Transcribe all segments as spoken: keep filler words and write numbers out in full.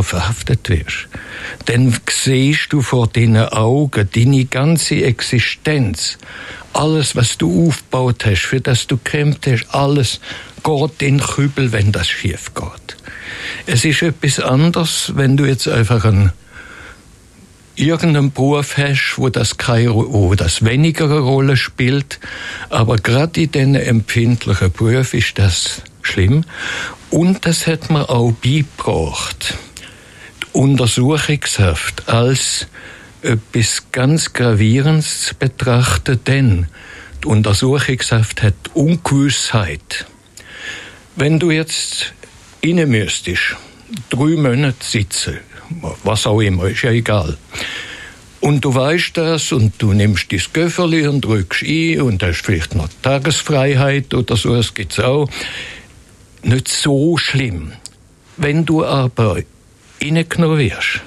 verhaftet wirst, dann siehst du vor deinen Augen deine ganze Existenz. Alles, was du aufgebaut hast, für das du gekämpft hast, alles geht in den Kübel, wenn das schief geht. Es ist etwas anderes, wenn du jetzt einfach einen, irgendeinen Beruf hast, wo das, keine, wo das weniger eine Rolle spielt. Aber gerade in diesen empfindlichen Berufen ist das schlimm. Und das hat man auch beigebracht. Die Untersuchungshaft als etwas ganz Gravierendes zu betrachten, denn die Untersuchungshaft hat Ungewissheit. Wenn du jetzt rein müsstest, drei Monate sitzen, was auch immer, ist ja egal. Und du weißt das und du nimmst dein Göfferli und drückst ein und hast vielleicht noch Tagesfreiheit oder so, das gibt's auch. Nicht so schlimm. Wenn du aber reingenommen wirst,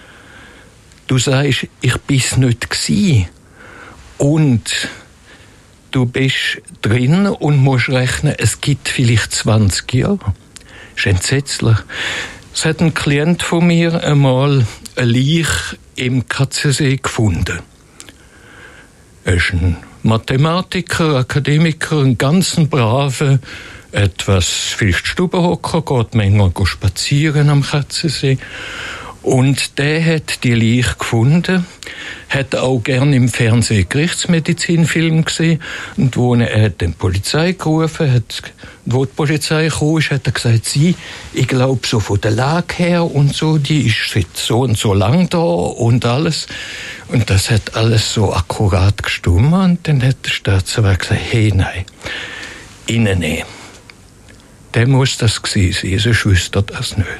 du sagst, ich bin's nicht gsi und du bist drin und musst rechnen, es gibt vielleicht zwanzig Jahre. Das ist entsetzlich. Es hat ein Klient von mir einmal eine Leiche im Katzensee gefunden. Er ist ein Mathematiker, Akademiker, ein ganz braver, etwas vielleicht Stubenhocker, geht manchmal spazieren am Katzensee. Und der hat die Leiche gefunden, hat auch gern im Fernsehen Gerichtsmedizinfilm gesehen. Und wo er hat die Polizei gerufen hat, wo die Polizei kam, hat er gesagt, sie, ich glaube so von der Lage her und so, die ist seit so und so lang da und alles. Und das hat alles so akkurat gestimmt. Und dann hat der Staatsanwalt gesagt, hey, nein, innen nicht. Der muss das gewesen sein, sonst wüsste er das nicht.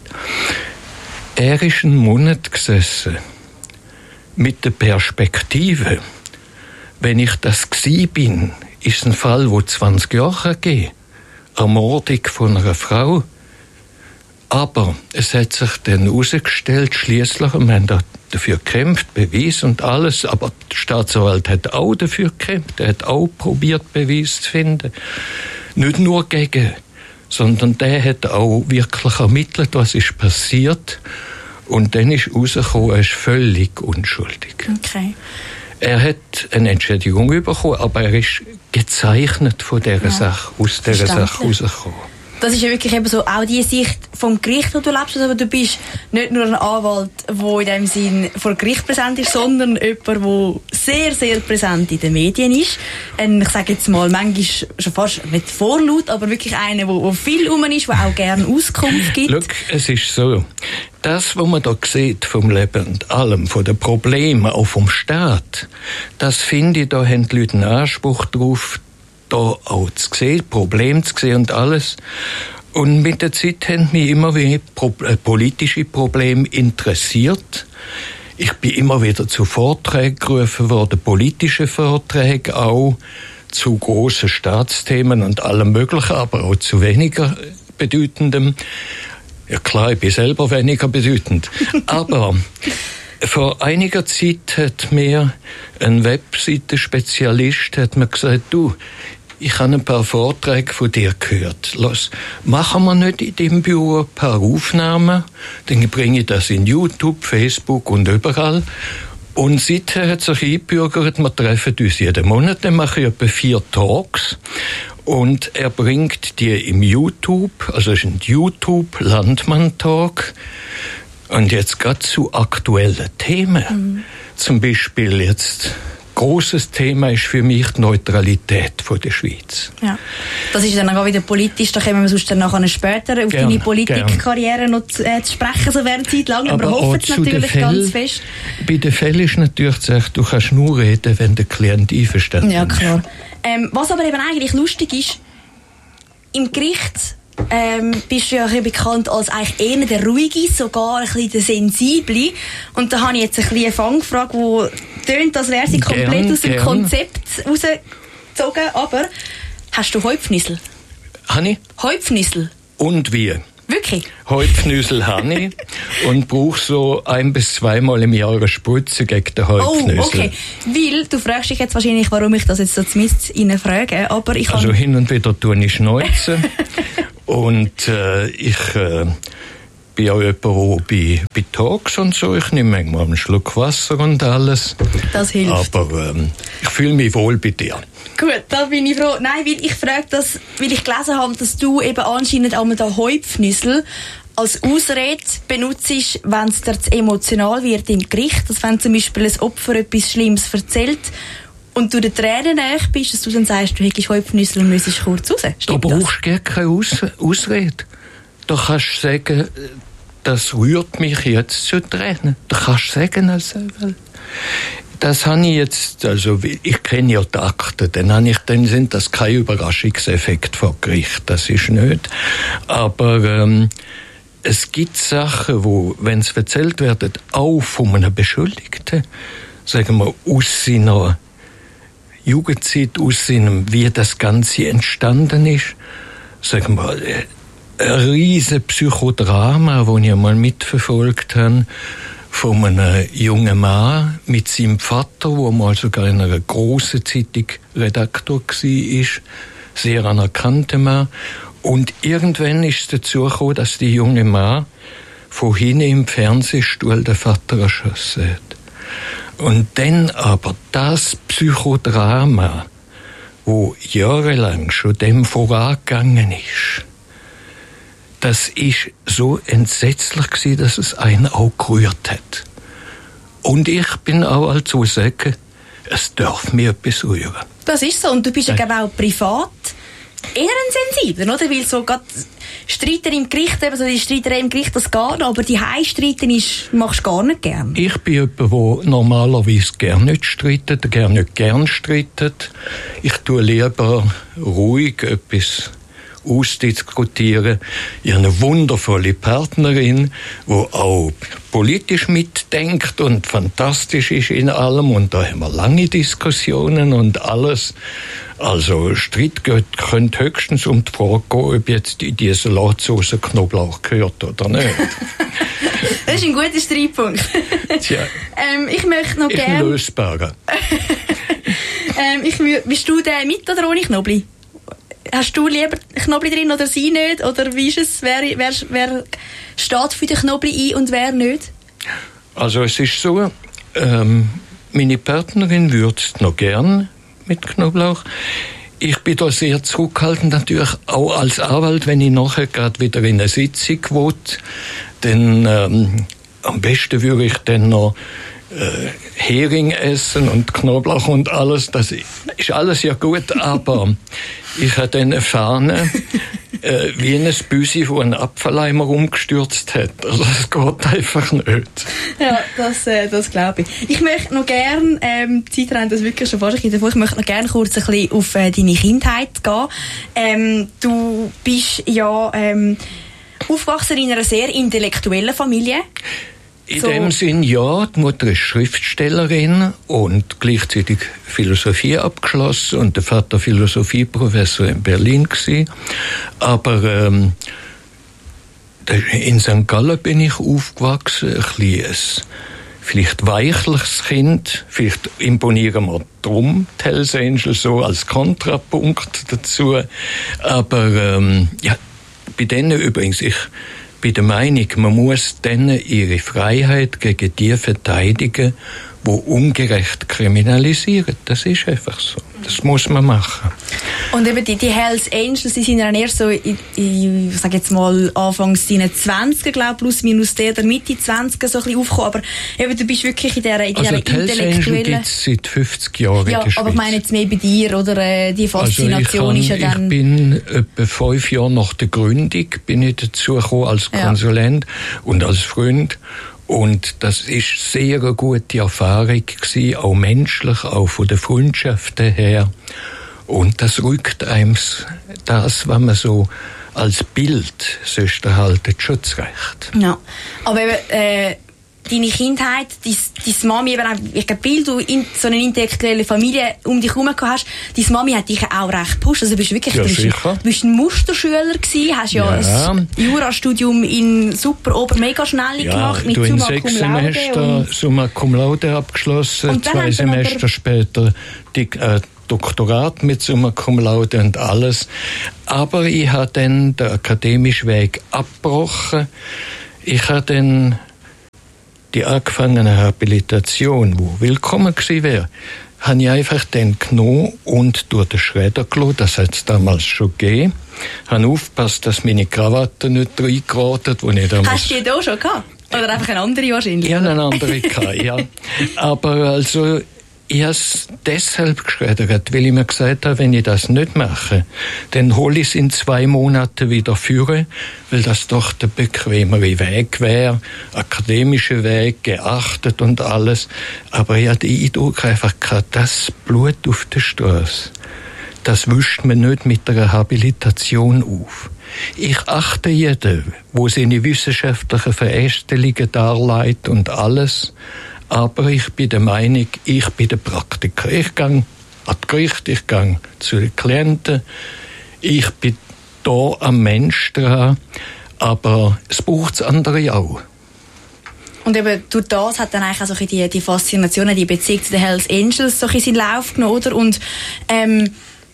Er ist einen Monat gesessen mit der Perspektive, wenn ich das gsi bin, ist ein Fall, wo zwanzig Jahre geht, Ermordung von einer Frau. Aber es hat sich dann herausgestellt, schliesslich, wir haben dafür gekämpft, Beweis und alles, aber der Staatsanwalt hat auch dafür gekämpft, er hat auch probiert, Beweis zu finden. Nicht nur gegen, sondern der hat auch wirklich ermittelt, was ist passiert. Und dann ist rausgekommen, er ist völlig unschuldig. Okay. Er hat eine Entschädigung bekommen, aber er ist gezeichnet von dieser ja. Sache, aus dieser Sache rausgekommen. Das ist ja wirklich eben so auch die Sicht vom Gericht, wo du lebst, aber du bist nicht nur ein Anwalt, der in dem Sinn vor Gericht präsent ist, sondern jemand, der sehr, sehr präsent in den Medien ist. Ein, ich sage jetzt mal, manchmal schon fast nicht vorlaut, aber wirklich einer, der, der viel rum ist, der auch gerne Auskunft gibt. Schau, es ist so, das, was man da sieht vom Leben und allem, von den Problemen, auch vom Staat, das finde ich, da haben die Leute einen Anspruch drauf, da auch zu sehen, Probleme zu sehen und alles. Und mit der Zeit haben mich immer wieder politische Probleme interessiert. Ich bin immer wieder zu Vorträgen gerufen worden, politische Vorträge auch zu grossen Staatsthemen und allem Möglichen, aber auch zu weniger bedeutendem. Ja klar, ich bin selber weniger bedeutend. Aber vor einiger Zeit hat mir ein Webseiten-Spezialist hat mir gesagt, du, ich habe ein paar Vorträge von dir gehört. Los, machen wir nicht in dem Büro ein paar Aufnahmen, dann bringe ich das in YouTube, Facebook und überall. Und seither hat sich eingebürgert, wir treffen uns jeden Monat, dann mache ich etwa vier Talks. Und er bringt die im YouTube, also es ist ein YouTube-Landmann-Talk. Und jetzt gerade zu aktuellen Themen. Mhm. Zum Beispiel jetzt, grosses Thema ist für mich die Neutralität von der Schweiz. Ja. Das ist dann auch wieder politisch, da kommen wir sonst dann nachher später auf gern, deine Politikkarriere noch zu, äh, zu sprechen, so während Zeit lang, aber, aber hoffen es natürlich Fäll, ganz fest. Bei den Fällen ist natürlich zu sagen, du kannst nur reden, wenn der Klient einverstanden ist. Ja, klar. Ähm, was aber eben eigentlich lustig ist, im Gericht Ähm, bist du ja ein bekannt als eigentlich eher der Ruhige, sogar ein bisschen der Sensible. Und da habe ich jetzt ein bisschen eine Fangfrage, die tönt, als wäre sie komplett gern, aus dem gern. Konzept rausgezogen. Aber hast du Häupfnüssel? Habe ich? Häupfnüssel. Und wie? Wirklich? Häupfnüssel habe ich und brauche so ein- bis zweimal im Jahr eine Spritze gegen den Häupfnüssel. Oh, okay. Weil, du fragst dich jetzt wahrscheinlich, warum ich das jetzt so zumindest Ihnen frage, aber ich Also hin und wieder tue ich Schneuzen und äh, ich äh, bin auch jemand, der bei, bei Talks und so, ich nehme manchmal einen Schluck Wasser und alles. Das hilft. Aber ähm, ich fühle mich wohl bei dir. Gut, da bin ich froh. Nein, weil ich frage das, weil ich gelesen habe, dass du eben anscheinend einmal den Heupfnüssel als Ausrede benutzt, wenn es dir zu emotional wird im Gericht. Dass wenn zum Beispiel ein Opfer etwas Schlimmes erzählt und du den Tränen nahe bist, dass du dann sagst, du hättest Heupfnüssel und müsstest kurz raus. Da brauchst du gar keine Aus- Ausrede. Da kannst du sagen, das rührt mich jetzt zu Tränen. Da kannst du sagen, also, das habe ich jetzt, also ich kenne ja die Akten, dann, habe ich, dann sind das kein Überraschungseffekt vor Gericht, das ist nicht. Aber ähm, es gibt Sachen, wo, wenn es erzählt werden, auch von einem Beschuldigten, sagen wir, aus seiner Jugendzeit, aus seinem, wie das Ganze entstanden ist, sagen wir, ein riesen Psychodrama, das ich einmal mitverfolgt habe, von einem jungen Mann mit seinem Vater, der mal sogar in einer grossen Zeitung Redaktor war, sehr anerkannter Mann. Und irgendwann ist es dazu gekommen, dass der junge Mann von hinten im Fernsehstuhl den Vater erschossen hat. Und dann aber das Psychodrama, wo jahrelang schon dem vorangegangen ist, das ist so entsetzlich gewesen, dass es einen auch gerührt hat. Und ich bin auch als zu sagen, es darf mir etwas rühren. Das ist so. Und du bist ja äh. auch privat eher ein Sensibler, oder? Weil so gerade Streiter im Gericht, eben so die Streiterei im Gericht, das geht, aber die Heimstreiten ist, machst du gar nicht gern. Ich bin jemand, der normalerweise gerne nicht streitet, gerne nicht gern streitet. Ich tue lieber ruhig etwas ausdiskutieren. Ich habe eine wundervolle Partnerin, die auch politisch mitdenkt und fantastisch ist in allem. Und da haben wir lange Diskussionen und alles. Also Streit könnte höchstens um die Frage gehen, ob jetzt in diese Salatsauce Knoblauch gehört oder nicht. Das ist ein guter Streitpunkt. Tja, ähm, ich möchte noch ist gerne... ein lösbarer. ähm, ich, bist du der mit oder ohne Knobli? Hast du lieber Knobli drin oder sie nicht? Oder wie ist es? Wer, wer, wer steht für den Knobli ein und wer nicht? Also es ist so, ähm, meine Partnerin würzt noch gern mit Knoblauch. Ich bin da sehr zurückhaltend, natürlich auch als Anwalt, wenn ich nachher gerade wieder in eine Sitzung will, dann ähm, am besten würde ich dann noch äh, Hering essen und Knoblauch und alles. Das ist alles ja gut, aber ich habe dann eine Fahne äh, wie ein Büsi, wo ein Apfeleimer umgestürzt hat. Also das geht einfach nicht. Ja, das, äh, das glaube ich. Ich möchte noch gerne, ähm, die Zeit rennt das wirklich schon fast davon, ich möchte noch gerne kurz ein bisschen auf äh, deine Kindheit gehen. Ähm, du bist ja ähm, aufgewachsen in einer sehr intellektuellen Familie. In so. Dem Sinn, ja, die Mutter ist Schriftstellerin und gleichzeitig Philosophie abgeschlossen und der Vater Philosophieprofessor in Berlin gewesen. Aber ähm, in Sankt Gallen bin ich aufgewachsen, ein kleines, vielleicht weichliches Kind. Vielleicht imponieren wir drum die Hells Angels so als Kontrapunkt dazu. Aber ähm, ja, bei denen übrigens, ich bin der Meinung, man muss denen ihre Freiheit gegen die verteidigen, die ungerecht kriminalisieren. Das ist einfach so. Das muss man machen. Und eben die, die Hells Angels, die sind dann eher so, ich, ich sage jetzt mal, anfangs deine zwanziger, glaube ich, plus minus der, der Mitte zwanziger so ein bisschen aufgekommen. Aber eben, du bist wirklich in dieser, in dieser also die intellektuellen... Hells Angels gibt es seit fünfzig Jahren ja, in der Schweiz. Aber ich meine jetzt mehr bei dir, oder äh, die Faszination also ist ja dann... Ich bin etwa fünf Jahre nach der Gründung bin ich dazu gekommen als Konsulent ja. und als Freund. Und das ist sehr eine gute Erfahrung gewesen, auch menschlich, auch von den Freundschaften her. Und das rückt einem das, was man so als Bild sonst erhalten, schon zurecht. Ja, aber eben, äh, deine Kindheit, deine, deine Mami, eben auch, ich glaube, weil du in so eine intellektuelle Familie um dich herum hast, deine Mami hat dich auch recht gepusht. Also du bist wirklich ja, du bist, du bist ein Musterschüler gewesen, hast ja, ja. ein Jurastudium in super ober mega schnell ja, gemacht, mit Summa Cum Laude. Semester Summa Cum Laude abgeschlossen, zwei Semester später die, äh, Doktorat mit Summa Cum Laude und alles. Aber ich habe dann den akademischen Weg abgebrochen. ich habe dann die angefangene Habilitation, die willkommen gewesen wäre, habe ich einfach dann genommen und durch den Schredder gelassen. Das hat es damals schon gegeben. Ich habe aufgepasst, dass meine Krawatte nicht reingeraten. Wo ich damals... Hast du die da schon gehabt? Oder einfach eine andere wahrscheinlich? Ja, eine andere gehabt, ja. Aber also, ich habe es deshalb geschreddert, weil ich mir gesagt habe, wenn ich das nicht mache, dann hole ich es in zwei Monaten wieder führen, weil das doch der bequemere Weg wäre, akademischer Weg, geachtet und alles. Aber ich hatte den Eindruck einfach gehabt, das Blut auf der Straße, das wischt man nicht mit einer Habilitation auf. Ich achte jeden, wo seine wissenschaftlichen Verästelungen darlegt und alles. Aber ich bin der Meinung, ich bin der Praktiker. Ich gehe an das Gericht, ich gehe zu den Klienten. Ich bin da am Mensch dran. Aber es braucht das andere auch. Und eben durch das hat dann eigentlich auch so die, die Faszination, die Beziehung zu den Hells Angels so in seinen Lauf genommen, oder? Und ähm,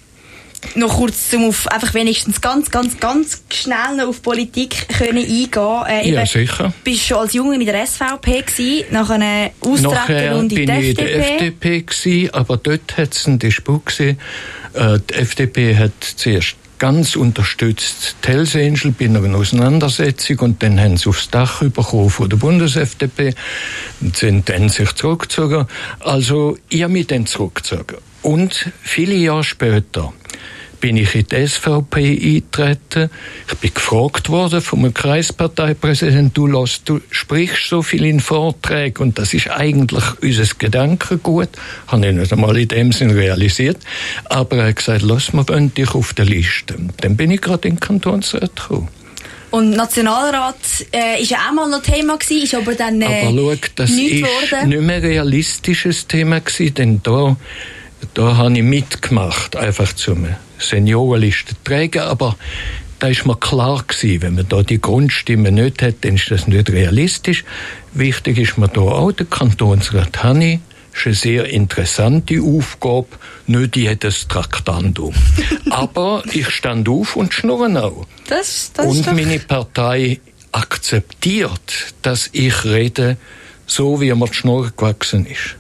noch kurz, um auf einfach wenigstens ganz, ganz, ganz schnell noch auf Politik können eingehen. Äh, ja, sicher. Du warst schon als Junge in der S V P gewesen, nach einer Austreterrunde in der F D P. Nachher bin ich in der F D P gewesen, aber dort hat es einen Disput gegeben. Äh, die F D P hat zuerst ganz unterstützt die Hells Angels bei einer Auseinandersetzung und dann haben sie aufs Dach bekommen von der Bundes-F D P und sind dann sich zurückgezogen. Also, ich habe mich dann zurückgezogen. Und viele Jahre später bin ich in die S V P eingetreten. Ich bin gefragt worden von einem Kreisparteipräsidenten, du, lass, du sprichst so viel in Vorträgen und das ist eigentlich unser Gedankengut. Habe ich nicht einmal in dem Sinn realisiert. Aber er hat gesagt, lass mal dich auf der Liste. Dann bin ich gerade in den Kantonsrat gekommen. Und Nationalrat äh, ist ja auch mal noch Thema gewesen, ist aber dann äh, aber schau, das ist worden. Nicht mehr ein realistisches Thema gewesen, denn da Da habe ich mitgemacht, einfach zum Seniorenliste tragen, aber da ist mir klar gewesen, wenn man da die Grundstimme nicht hat, dann ist das nicht realistisch. Wichtig ist mir da auch, der Kantonsrat habe ich, ist eine sehr interessante Aufgabe, nicht jedes Traktandum. Aber ich stand auf und schnurre auch. Das, das und ist doch... meine Partei akzeptiert, dass ich rede, so wie mir die Schnur gewachsen ist.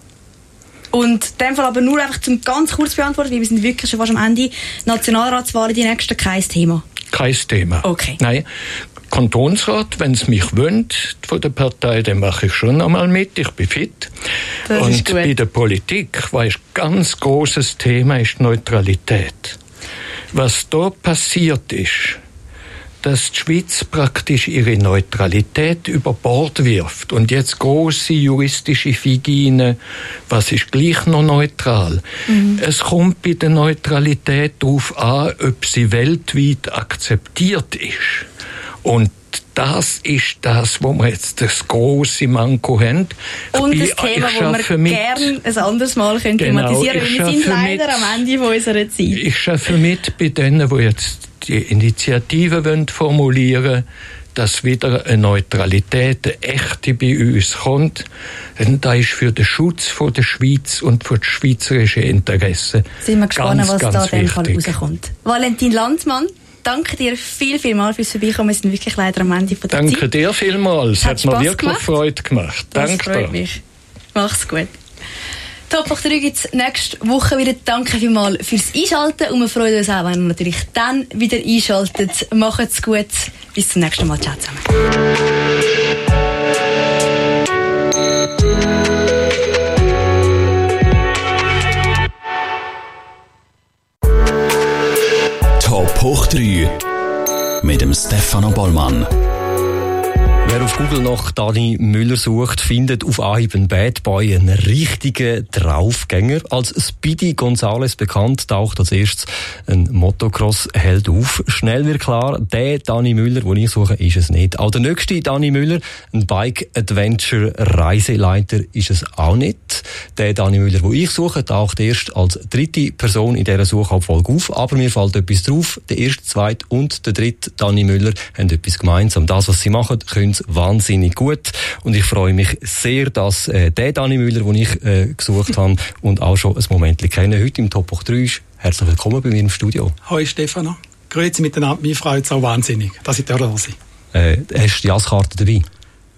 Und in dem Fall aber nur einfach zum ganz kurz beantworten, weil wir sind wirklich schon fast am Ende. Nationalratswahlen, die nächsten, kein Thema? Kein Thema. Okay. Nein, Kantonsrat, wenn es mich wünscht von der Partei, dann mache ich schon einmal mit, ich bin fit. Das und ist gut. Bei der Politik, was ein ganz grosses Thema ist, Neutralität. Was da passiert ist, dass die Schweiz praktisch ihre Neutralität über Bord wirft und jetzt große juristische Figine, was ist gleich noch neutral? Mhm. Es kommt bei der Neutralität darauf an, ob sie weltweit akzeptiert ist. Und das ist das, wo wir jetzt das grosse Manko haben. Und ich das Thema, das wir mit, gerne ein anderes Mal können genau, thematisieren können. Wir sind leider mit, am Ende unserer Zeit. Ich arbeite mit bei denen, die jetzt die Initiative wollen formulieren, dass wieder eine Neutralität, eine echte bei uns kommt. Denn da ist für den Schutz von der Schweiz und für die schweizerischen Interessen sind wir gespannt, ganz, was ganz da in dem Fall wichtig. rauskommt. Valentin Landsmann, danke dir viel, viel mal fürs Vorbeikommen. Wir sind wirklich leider am Ende von der danke Zeit. Danke dir vielmals. Es hat, hat mir wirklich gemacht. Freude gemacht. Das danke freut mich. Mach's gut. Top acht drei gibt es nächste Woche wieder. Danke vielmals fürs Einschalten und wir freuen uns auch, wenn ihr natürlich dann wieder einschaltet. Macht's gut. Bis zum nächsten Mal. Ciao zusammen. Top hoch drei mit dem Stefano Bollmann. Wer auf Google nach Dani Müller sucht, findet auf Anhieb einen Bad Boy, einen richtigen Draufgänger. Als Speedy Gonzales bekannt, taucht als erstes ein Motocross-Held auf. Schnell wird klar, der Dani Müller, den ich suche, ist es nicht. Auch der nächste Dani Müller, ein Bike-Adventure-Reiseleiter, ist es auch nicht. Der Dani Müller, den ich suche, taucht erst als dritte Person in dieser Suchabfolge auf. Aber mir fällt etwas drauf. Der erste, zweite und der dritte Dani Müller haben etwas gemeinsam. Das, was sie machen, können wahnsinnig gut. Und ich freue mich sehr, dass äh, der Dani Müller, den ich äh, gesucht habe und auch schon ein Moment kenne, heute im Top acht drei ist. Herzlich willkommen bei mir im Studio. Hoi Stefano. Grüezi miteinander. Mich freut es auch wahnsinnig, dass ich da sein darf. Äh, hast du die Jasskarte dabei?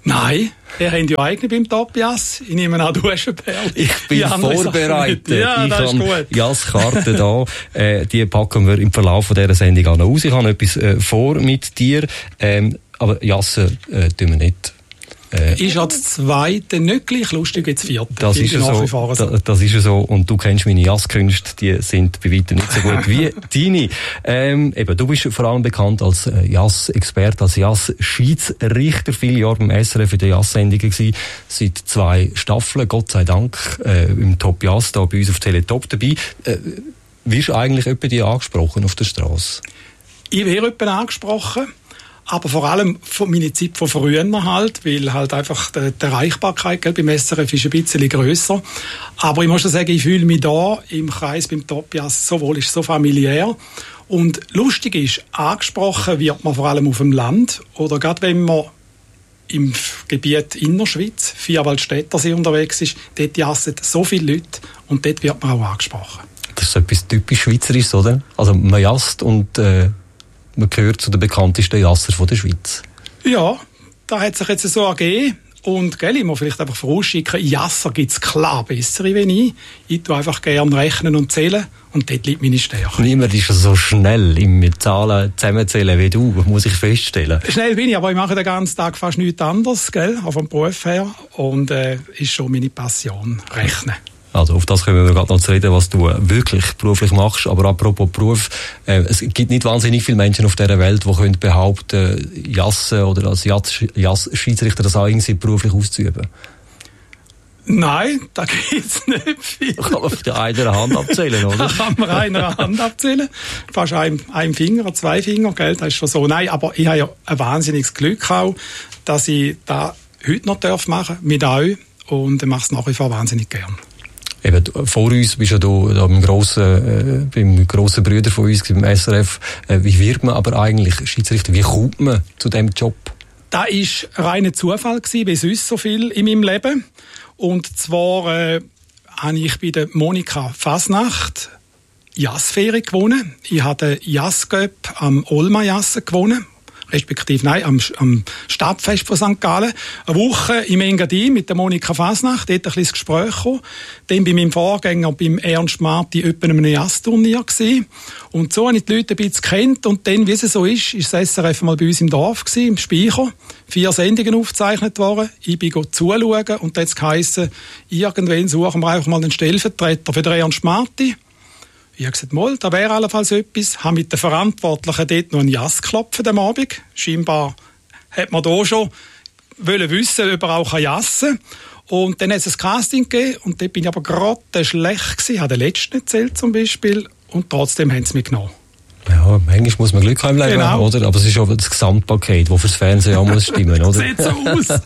Nein, ihr habt ja eigentlich beim Top-Jass. Ich nehme an, du hast einen Perl. Ich bin vorbereitet. Ja, ich das ist gut. Jass-Karten da. Äh, die packen wir im Verlauf dieser Sendung auch noch aus. Ich habe etwas äh, vor mit dir. Ähm, aber Jassen äh, tun wir nicht. Äh, ist als Zweite nicht gleich lustig wie das Vierte. Das ist, so, so. Da, das ist so. Und du kennst meine Jasskünste, die sind bei weitem nicht so gut wie deine. Ähm, eben, du bist vor allem bekannt als äh, Jass-Experte, als Jass-Schiedsrichter. Viele Jahre beim S R F in der Jass-Sendungen gewesen. Seit zwei Staffeln, Gott sei Dank, äh, im Top Jass, da bei uns auf Teletop dabei. Äh, wirst du eigentlich jemand die angesprochen auf der Straße? Ich werde jemanden angesprochen. Aber vor allem von meiner Zeit von früher halt, weil halt einfach die, die Erreichbarkeit gell, beim S R F ist ein bisschen grösser. Aber ich muss schon sagen, ich fühle mich da im Kreis beim Top-Jass so wohl, ist so familiär. Und lustig ist, angesprochen wird man vor allem auf dem Land oder gerade wenn man im Gebiet Innerschweiz, Vierwaldstättersee unterwegs ist, dort jassen so viele Leute und dort wird man auch angesprochen. Das ist etwas typisch Schweizerisches, oder? Also man jasst und äh man gehört zu den bekanntesten Jasser von der Schweiz. Ja, da hat sich jetzt so ergeben. Und gell, ich muss vielleicht einfach vorausschicken, Jasser gibt es klar bessere wie ich. Ich tue einfach gerne rechnen und zählen und dort liegt meine Stärke. Niemand ist so schnell im Zahlen zusammenzählen wie du, muss ich feststellen. Schnell bin ich, aber ich mache den ganzen Tag fast nichts anderes, gell, auch vom Beruf her. Und äh, ist schon meine Passion, rechnen. Also auf das können wir gerade noch zu reden, was du wirklich beruflich machst. Aber apropos Beruf, äh, es gibt nicht wahnsinnig viele Menschen auf dieser Welt, die können behaupten, Jassen oder als Jass-Schiedsrichter das auch irgendwie beruflich auszuüben. Nein, da gibt es nicht viel. Da kann man auf einer Hand abzählen, oder? Da kann man einer Hand abzählen. Fast ein, ein Finger, zwei Finger, gell, das ist schon so. Nein, aber ich habe ja ein wahnsinniges Glück auch, dass ich das heute noch darf machen, mit euch. Und ich mache es nach wie vor wahnsinnig gern. Eben, vor uns bist ja du da beim grossen, äh, beim grossen Bruder von uns, beim S R F. Äh, wie wird man aber eigentlich Schiedsrichter? Wie kommt man zu diesem Job? Das war reiner Zufall gewesen, wie sonst so viel in meinem Leben. Und zwar äh, habe ich bei der Monika Fasnacht Jassferien gewonnen. Ich habe den Jasscup am Olma Jassen gewonnen. Respektive, nein, am, am Stadtfest von Sankt Gallen. Eine Woche im Engadin mit der Monika Fasnacht, dort ein bisschen Gespräch gekommen. Dann bei meinem Vorgänger, beim Ernst Marti, etwa einem Jassturnier gewesen. Und so habe ich die Leute ein bisschen kennt. Und dann, wie es so ist, ist das S R F mal bei uns im Dorf gewesen, im Speicher. Vier Sendungen aufgezeichnet worden. Ich bin zuschauen und dann hat es geheissen, irgendwann suchen wir einfach mal den Stellvertreter für den Ernst Marti. Ich habe gesagt, mal, da wäre allenfalls etwas. Ich habe mit den Verantwortlichen dort noch einen Jass geklopft am Abend. Scheinbar hat man da schon wollen wissen, ob er auch jassen kann. Und dann hat es ein Casting gegeben und dort bin ich aber gerade schlecht gewesen. Ich habe den letzten nicht gezählt zum Beispiel und trotzdem haben sie mich genommen. Ja, manchmal muss man Glück haben im Leben, genau. Oder? Aber es ist auch das Gesamtpaket, das fürs Fernsehen auch muss stimmen, oder? Sieht so aus.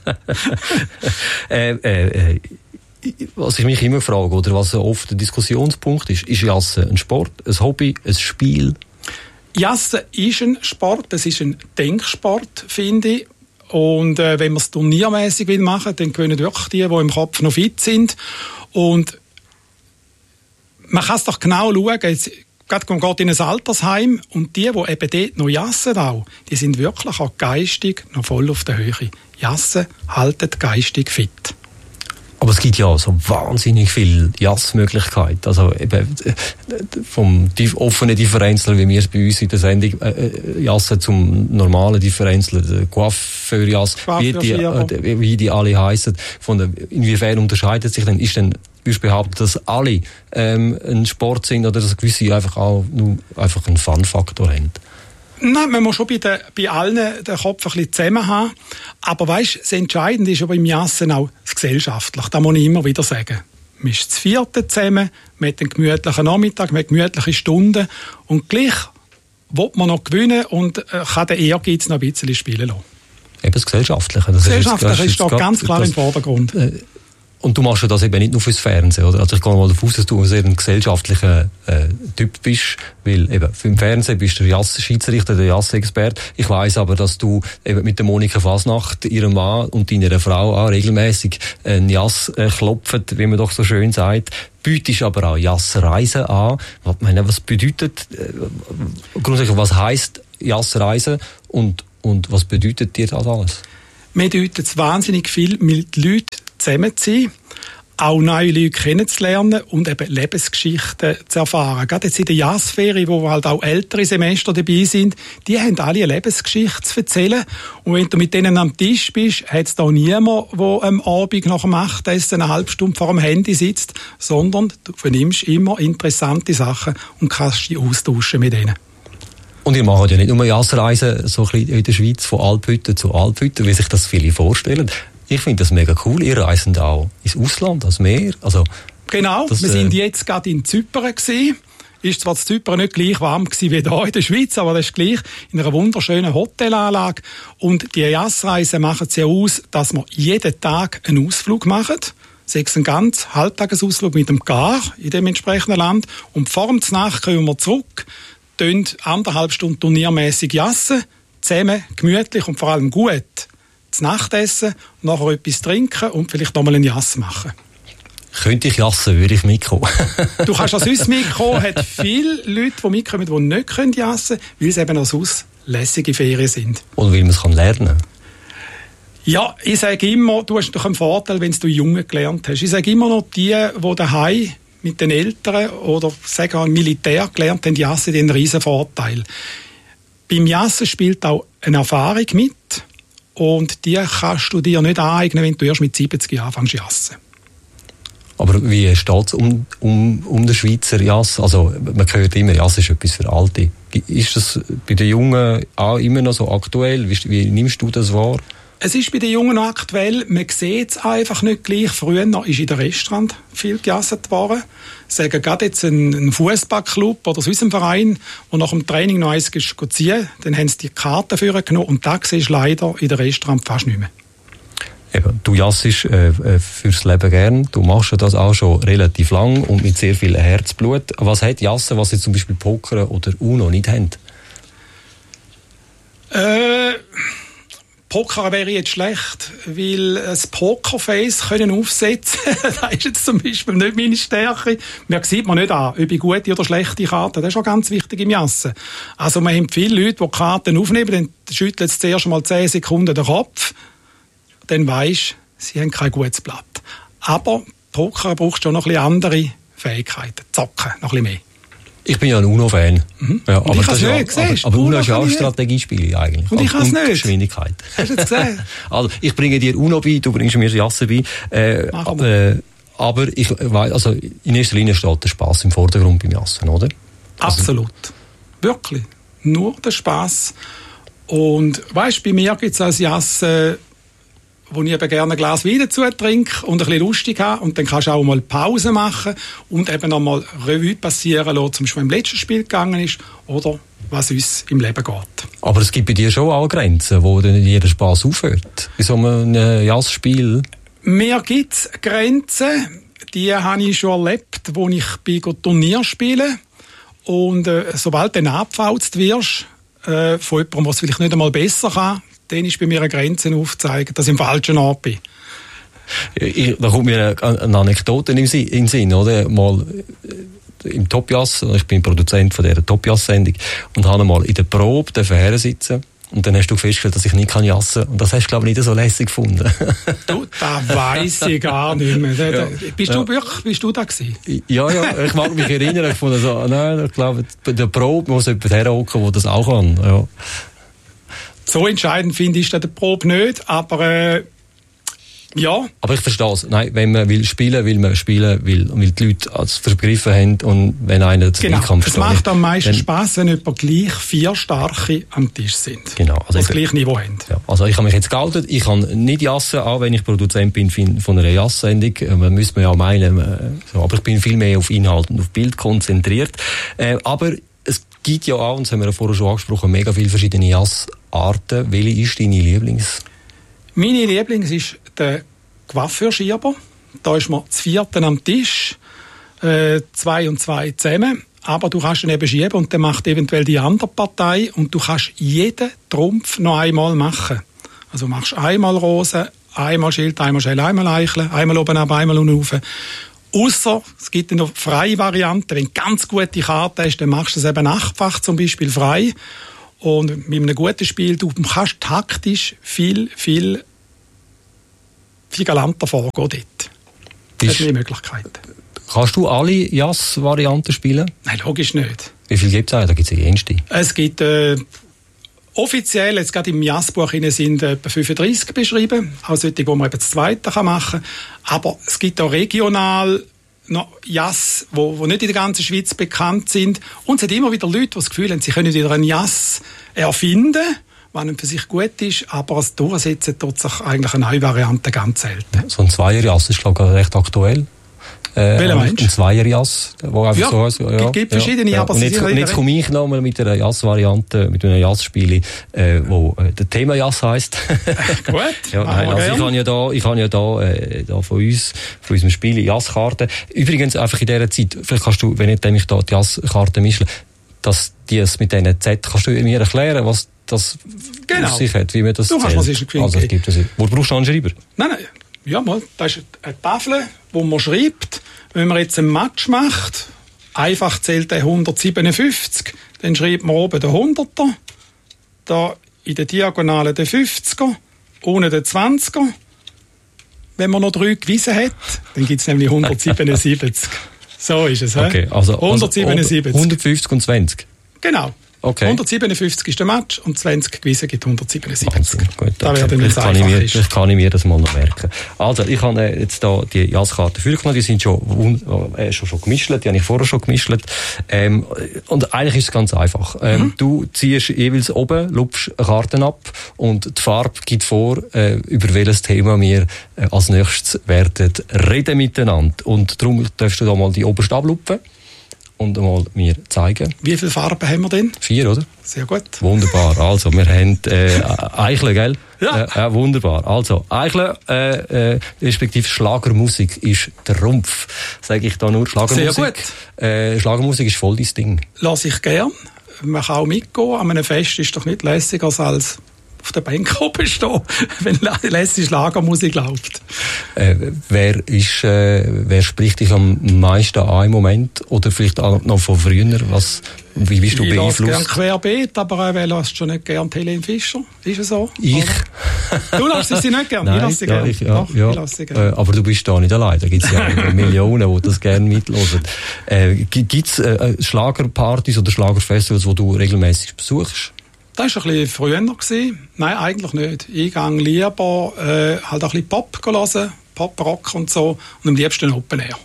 äh, äh, äh. Was ich mich immer frage, oder was oft ein Diskussionspunkt ist, ist Jassen ein Sport, ein Hobby, ein Spiel? Jassen ist ein Sport, es ist ein Denksport, finde ich. Und äh, wenn man es turniermäßig will machen, dann können wirklich die, die im Kopf noch fit sind. Und man kann es doch genau schauen, jetzt, gerade man geht in ein Altersheim und die, die eben dort noch jassen auch, die sind wirklich auch geistig noch voll auf der Höhe. Jassen halten geistig fit. Aber es gibt ja so wahnsinnig viele Jassmöglichkeiten. Also eben vom offenen Differenzler, wie wir es bei uns in der Sendung äh, jassen, zum normalen Differenzler, der Coiffeur-Jass, wie die, äh, wie die alle heissen. Von der, inwiefern unterscheidet sich denn? Ist denn, würdest du behaupten, dass alle ähm, ein Sport sind oder dass gewisse einfach auch nur einfach einen Fun-Faktor haben? Nein, man muss schon bei, den, bei allen den Kopf ein bisschen zusammen haben. Aber weisst, das Entscheidende ist ja beim Jassen auch das Gesellschaftliche. Das muss ich immer wieder sagen. Man ist das Vierte zusammen, man hat einen gemütlichen Nachmittag, man hat gemütliche Stunden und gleich will man noch gewinnen und äh, kann den Ehrgeiz noch ein bisschen spielen lassen. Eben das Gesellschaftliche. Das Gesellschaftliche ist, ist da ganz klar das, im Vordergrund. Äh, Und du machst ja das eben nicht nur fürs Fernsehen, oder? Also ich gehe mal davon aus, dass du ein sehr gesellschaftlicher äh, Typ bist, weil eben für den Fernsehen bist du der Jass-Schiedsrichter, der Jass-Experte. Ich weiss aber, dass du eben mit der Monika Fasnacht, ihrem Mann und deiner Frau auch regelmäßig einen Jass äh, klopft, wie man doch so schön sagt. Bietest aber auch Jassreisen an. Was, meine, was bedeutet, äh, grundsätzlich, was heisst Jassreisen und, und was bedeutet dir das alles? Mir bedeutet es wahnsinnig viel, mit Leuten zusammen zu sein, auch neue Leute kennenzulernen und eben Lebensgeschichten zu erfahren. Gerade jetzt in der Jazzferie, wo halt auch ältere Semester dabei sind, die haben alle eine Lebensgeschichte zu erzählen. Und wenn du mit denen am Tisch bist, hat es da niemand, der am Abend nach dem Abendessen eine halbe Stunde vor dem Handy sitzt, sondern du vernimmst immer interessante Sachen und kannst dich austauschen mit denen. Und ihr macht ja nicht nur Jazzreisen so ein bisschen in der Schweiz von Alphütte zu Alphütte, wie sich das viele vorstellen. Ich finde das mega cool. Ihr reisen auch ins Ausland, ans Meer. Also, genau, das, wir äh, sind jetzt gerade in Zypern gewesen. Ist zwar in Zypern nicht gleich warm gewesen wie hier in der Schweiz, aber das ist gleich in einer wunderschönen Hotelanlage. Und die Jazzreisen machen es ja aus, dass wir jeden Tag einen Ausflug machen. Sei es ein ganz Halbtagesausflug mit dem Gar in dem entsprechenden Land. Und vor dem Nacht kommen wir zurück, tun anderthalb Stunden turniermässig jassen, zusammen, gemütlich und vor allem gut. Zu Nacht essen, nachher etwas trinken und vielleicht nochmal einen Jass machen. Könnte ich jassen, würde ich mitkommen. Du kannst als uns mitkommen, hat viele Leute, die mitkommen, die nicht jassen können, weil es eben als uns lässige Ferien sind. Oder weil man es lernen kann. Ja, ich sage immer, du hast doch einen Vorteil, wenn du Jungen gelernt hast. Ich sage immer noch, die, die daheim mit den Eltern oder sagen wir, Militär gelernt haben, jassen, die haben einen riesen Vorteil. Beim Jassen spielt auch eine Erfahrung mit. Und die kannst du dir nicht aneignen, wenn du erst mit siebzig Jahren anfängst zu jassen. Aber wie steht es um, um, um den Schweizer Jass? Also, man hört immer, Jass ist etwas für Alte. Ist das bei den Jungen auch immer noch so aktuell? Wie, wie nimmst du das wahr? Es ist bei den Jungen noch aktuell, man sieht es einfach nicht gleich. Früher ist in den Restaurant viel gejasset worden. Sagen gerade jetzt ein Fußballclub oder sonst ein Verein, der nach dem Training noch eins ziehen, dann haben sie die Karte für genommen und da siehst du leider in den Restaurant fast nicht mehr. Eben, du jassest äh, fürs Leben gern, du machst das auch schon relativ lang und mit sehr viel Herzblut. Was hat Jassen, was jetzt zum Beispiel Poker oder Uno nicht haben? Äh... Poker wäre jetzt schlecht, weil ein Pokerface können aufsetzen, das ist jetzt zum Beispiel nicht meine Stärke. Mir sieht man nicht an, ob ich gute oder schlechte Karten, das ist auch ganz wichtig im Jassen. Also man haben viele Leute, die Karten aufnehmen, dann schütteln sie zuerst mal zehn Sekunden den Kopf, dann weisst, sie haben kein gutes Blatt. Aber Poker braucht schon noch ein bisschen andere Fähigkeiten, zocken, noch ein bisschen mehr. Ich bin ja ein Uno-Fan. Mhm. Ja, aber ich das ja, nicht, aber, siehst, aber Uno ist ja auch ein nicht. Strategiespiel eigentlich. Und ich kann es nicht. Geschwindigkeit. Hast du es gesehen? Also, ich bringe dir Uno bei, du bringst mir Jassen bei. Äh, äh, aber ich weiss, also in erster Linie steht der Spass im Vordergrund beim Jassen, oder? Also, absolut. Wirklich. Nur der Spass. Und weißt, bei mir gibt es als Jassen, wo ich eben gerne ein Glas Wein dazu trinke und ein bisschen lustig habe. Und dann kannst du auch mal Pause machen und eben noch mal Revue passieren lassen, zum Beispiel im letzten Spiel gegangen ist oder was uns im Leben geht. Aber es gibt bei dir schon auch Grenzen, wo dann jeder Spass aufhört. Bei so einem Jazzspiel. Mir gibt es Grenzen, die habe ich schon erlebt, wo ich bei Turnier spiele. Und äh, sobald du dann abgefauzt wirst, äh, von jemandem, der es vielleicht nicht einmal besser kann, dann ist bei mir eine Grenze aufzeigen, dass ich im falschen Ort bin. Ich, da kommt mir eine, eine Anekdote in den Sinn, oder? Mal im Top-Jazz, ich bin Produzent von dieser Top-Jazz-Sendung und habe mal in der Probe her sitzen und dann hast du festgestellt, dass ich nicht kann jassen und das hast du, glaube ich, nicht so lässig gefunden. Du, das weiss ich gar nicht mehr. Da, da, bist, ja. du wirklich, bist du da gewesen? Ja, ja, ich mag mich erinnern, ich fand so, nein, ich glaube, bei der Probe muss jemand herhocken, der das auch kann, ja. So entscheidend finde ich der Probe nicht, aber äh, ja. Aber ich verstehe es. Nein, wenn man will spielen, will man spielen, will, weil die Leute es vergriffen haben und wenn einer das genau. nicht kann, es macht am meisten dann Spass, wenn etwa gleich vier Starke am Tisch sind. Genau. Also das ich, gleiche Niveau haben. Ja, also ich habe mich jetzt geoutet, ich kann nicht jassen, auch wenn ich Produzent bin von einer Jass-Sendung. Man müsste ja meinen, so, aber ich bin viel mehr auf Inhalt und auf Bild konzentriert. Äh, aber es gibt ja auch, und das haben wir ja vorher schon angesprochen, mega viele verschiedene Jassarten. Welche ist deine Lieblings? Meine Lieblings ist der Coiffeurschieber. Da ist man zu vierten am Tisch, äh, zwei und zwei zusammen. Aber du kannst ihn eben schieben und dann macht eventuell die andere Partei und du kannst jeden Trumpf noch einmal machen. Also du machst einmal Rosen, einmal Schild, einmal Schell, einmal Eichel, einmal oben ab, einmal unten rauf. Ausser, es gibt noch freie Varianten. Wenn du ganz gute Karten hast, dann machst du es eben achtfach zum Beispiel frei. Und mit einem guten Spiel, du kannst taktisch viel, viel viel galanter vorgehen dort. Das Bist, hat mehr Möglichkeiten. Kannst du alle Jazz-Varianten spielen? Nein, logisch nicht. Wie viel gibt es eigentlich? Da gibt es ja jenste. Es gibt äh, offiziell, jetzt gerade im Jazzbuch sind etwa fünfunddreissig beschrieben, auch solche, die man eben das Zweite machen kann. Aber es gibt auch regional noch Jazz, wo, wo nicht in der ganzen Schweiz bekannt sind. Und es hat immer wieder Leute, die das Gefühl haben, sie können wieder einen Jazz erfinden, was für sich gut ist, aber das Durchsetzen tut sich eigentlich eine neue Variante ganz selten. So ein Zweier-Jazz ist, glaube ich, recht aktuell. Äh, Welcher meinst du? Ein Zweier-Jazz, wo einfach Ja, so heißt, ja, gibt- gibt verschiedene, ja. aber Und sie jetzt, sind und jetzt komme ich nochmal mit einer Jazz-Variante, mit einem Jazz-Spiel, äh, wo äh, der Thema Jazz heisst. Gut, Ja, machen nein, wir also ich gern. habe ja da, ich habe ja da, äh, da von uns, von unserem Spiel Jazzkarten. Übrigens einfach in dieser Zeit, vielleicht kannst du, wenn ich mich da die Jazzkarten mische, dass die es mit diesen Z, kannst du mir erklären, was das Genau. auf sich hat, wie man das Du hast zählt? mir sicher gefunden. Also es gibt es. Wo brauchst du einen Schreiber? Nein, nein. Ja, mal, das ist eine Tafel, wo man schreibt, wenn man jetzt einen Match macht, einfach zählt der hundertsiebenundfünfzig, dann schreibt man oben den hunderter, da in der Diagonale den fünfziger, ohne den zwanziger. Wenn man noch drei Gewissen hat, dann gibt es nämlich hundertsiebenundsiebzig. So ist es, hä? Okay, also, hundertsiebenundsiebzig. Also hundertfünfzig und zwanzig. Genau. Okay. hundertsiebenundfünfzig ist der Match und zwanzig Gewissen gibt hundertsiebenundsiebzig. Wahnsinn. Gut, Da okay. wäre dann, wenn es Vielleicht kann ich einfach mir, ist. vielleicht kann ich mir das mal noch merken. Also, ich habe äh, jetzt da die Jazzkarten vorgenommen, die sind schon, wun- äh, schon, schon gemischt, die habe ich vorher schon gemischt. Ähm, und eigentlich ist es ganz einfach. Ähm, Mhm. Du ziehst jeweils oben, lupfst Karten ab und die Farbe gibt vor, äh, über welches Thema wir äh, als nächstes werden reden miteinander. Und darum darfst du da mal die oberste ablupfen und mal mir zeigen. Wie viele Farben haben wir denn? Vier, oder? Sehr gut. Wunderbar. Also, wir haben äh, Eichle, gell? Ja. Äh, ja, wunderbar. Also, Eichle, äh, äh, respektive Schlagermusik ist der Rumpf. Sage ich da nur Schlagermusik. Sehr gut. Äh, Schlagermusik ist voll dein Ding. Lass ich gern. Man kann auch mitgehen. An einem Fest ist doch nicht lässiger als auf der Bank oben stehen, wenn lässige Schlagermusik läuft. Äh, wer ist, äh, wer spricht dich am meisten an im Moment? Oder vielleicht auch noch von früher? Was, wie bist du Ich lasse gern beeinflusst? querbeet, aber äh, wer lässt schon nicht gern Helene Fischer? Ist es so? Ich? Oder? Du lässt sie nicht gern? ich Nein, lasse sie ja, gern. ich, ja, Doch, ja. ich lasse sie gern. Äh, aber du bist da nicht allein. Da gibt es ja Millionen, die das gerne mithören. Äh, gibt es äh, Schlagerpartys oder Schlagerfestivals, die du regelmäßig besuchst? Das war ein bisschen früher gewesen. Nein, eigentlich nicht. Ich gehe lieber äh, halt ein bisschen Pop hören, Pop, Rock und so. Und am liebsten Open Air.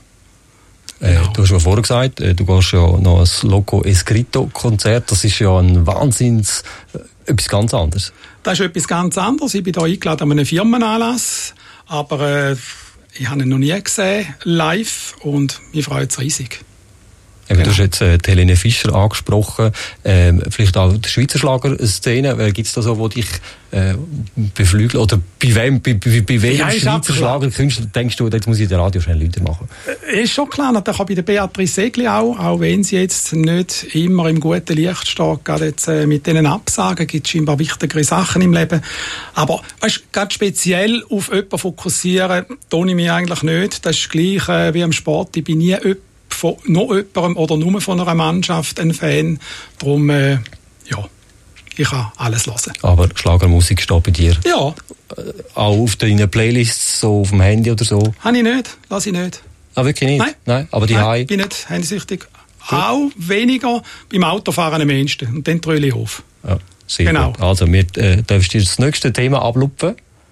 Äh, Genau. du hast ja vorher gesagt, äh, du gehst ja noch ein Loco Escrito Konzert. Das ist ja ein Wahnsinns, äh, etwas ganz anderes. Das ist etwas ganz anderes. Ich bin hier eingeladen an einem Firmenanlass. Aber äh, ich habe ihn noch nie gesehen, live. Und mich freut es riesig. Eben, Genau. Du hast jetzt äh, die Helene Fischer angesprochen, ähm, vielleicht auch die Schweizer Schlagerszene. Gibt es da so, wo dich äh, beflügeln? Oder bei wem, bei, bei, bei welchem Ja, ist Schweizer abklar. Schlagerkünstler denkst du, jetzt muss ich den Radio schnell Leute machen? Äh, Ist schon klar, natürlich auch bei der Beatrice Segli auch, auch wenn sie jetzt nicht immer im guten Licht steht, gerade jetzt äh, mit diesen Absagen gibt es scheinbar wichtigere Sachen im Leben. Aber weißt, gerade speziell auf jemanden fokussieren, tue ich mich eigentlich nicht. Das ist gleich äh, wie am Sport. Ich bin nie jemand von noch jemandem oder nur von einer Mannschaft ein Fan. Darum, äh, ja, ich kann alles hören. Aber Schlagermusik steht bei dir Ja, auch auf deinen Playlists, so auf dem Handy oder so? habe ich nicht, lasse ich nicht. Ah, wirklich nicht? Nein. Nein, aber die Nein, Hai. ich bin nicht handysüchtig. Auch weniger beim Autofahren am ehesten. Und dann tröle ich auf. Ja, sehr Genau. gut. Also, wir äh, darfst dir das nächste Thema ablupfen.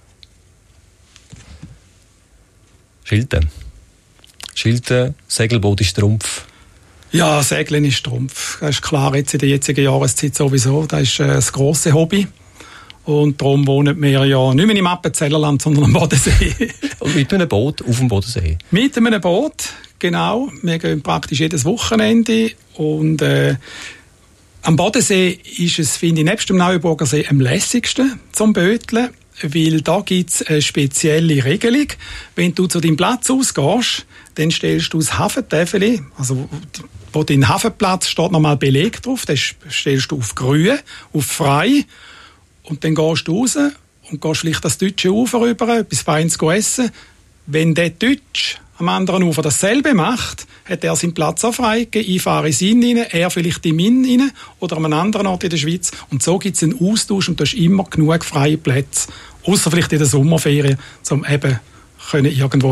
Schilden. Schilden, Segelboot ist Trumpf. Ja, Segeln ist Trumpf. Das ist klar, jetzt in der jetzigen Jahreszeit sowieso. Das ist äh, das grosse Hobby. Und darum wohnen wir ja nicht mehr im Appenzellerland, sondern am Bodensee. Und mit einem Boot auf dem Bodensee. Mit einem Boot, genau. Wir gehen praktisch jedes Wochenende. Und äh, am Bodensee ist es, finde ich, nebst dem Neuenburger See am lässigsten zum Böteln. Weil da gibt es eine spezielle Regelung. Wenn du zu deinem Platz ausgehst, dann stellst du das Hafentäfeli, also wo dein Hafenplatz steht, nochmal belegt drauf, das stellst du auf grün, auf frei, und dann gehst du raus und gehst vielleicht das deutsche Ufer rüber, etwas Feines essen. Wenn der Deutsch am anderen Ufer dasselbe macht, hat er seinen Platz auch freigegeben, ich fahre in seinen rein, er vielleicht in meinen rein oder an einem anderen Ort in der Schweiz. Und so gibt es einen Austausch und du hast immer genug freie Plätze, außer vielleicht in der Sommerferien, um eben können irgendwo